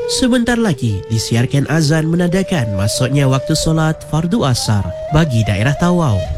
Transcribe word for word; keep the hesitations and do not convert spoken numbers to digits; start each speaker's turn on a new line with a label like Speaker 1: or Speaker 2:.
Speaker 1: Sebentar lagi disiarkan azan menandakan masuknya waktu solat fardu asar bagi daerah Tawau.